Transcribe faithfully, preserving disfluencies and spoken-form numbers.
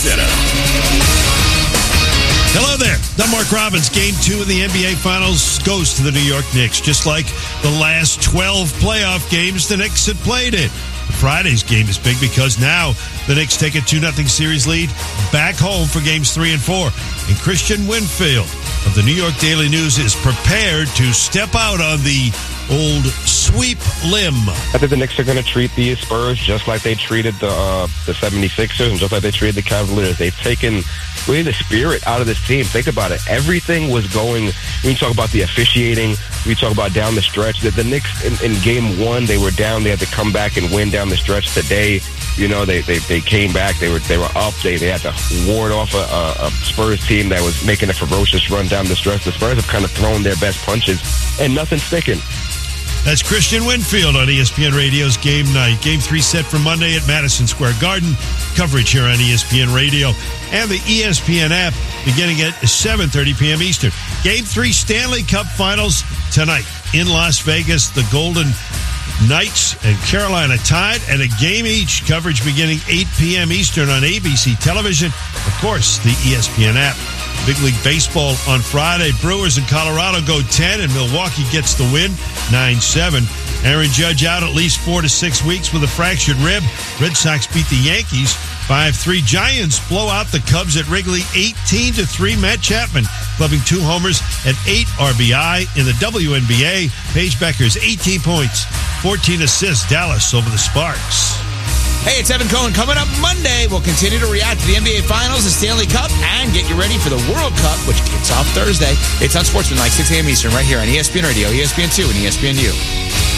setup. Hello there. I'm Mark Robbins. Game two of the N B A Finals goes to the New York Knicks, just like the last twelve playoff games the Knicks had played in. Friday's game is big because now the Knicks take a two nothing series lead back home for games three and four. And Christian Winfield of the New York Daily News is prepared to step out on the old sweep limb. I think the Knicks are going to treat the Spurs just like they treated the uh, the seventy-sixers and just like they treated the Cavaliers. They've taken really the spirit out of this team. Think about it. Everything was going, when you talk about the officiating, we talk about down the stretch, that the Knicks in, in game one, they were down. They had to come back and win down the stretch. Today, you know, they, they, they came back. They were they were up. They, they had to ward off a, a, a Spurs team that was making a ferocious run down the stretch. The Spurs have kind of thrown their best punches, and nothing's sticking. That's Christian Winfield on E S P N Radio's Game Night. Game three set for Monday at Madison Square Garden. Coverage here on E S P N Radio and the E S P N app beginning at seven thirty p.m. Eastern. Game three Stanley Cup Finals tonight in Las Vegas. The Golden Knights and Carolina Tide, and a game each. Coverage beginning eight p.m. Eastern on A B C television. Of course, the E S P N app. Big League Baseball on Friday. Brewers in Colorado go ten, and Milwaukee gets the win, nine seven. Aaron Judge out at least four to six weeks with a fractured rib. Red Sox beat the Yankees five three. Giants blow out the Cubs at Wrigley eighteen to three. Matt Chapman clubbing two homers and eight R B I. In the W N B A, Paige Beckers eighteen points, fourteen assists. Dallas over the Sparks. Hey, it's Evan Cohen. Coming up Monday, we'll continue to react to the N B A Finals, the Stanley Cup, and get you ready for the World Cup, which kicks off Thursday. It's on Sportsman, like six a.m. Eastern, right here on E S P N Radio, E S P N two, and E S P N U.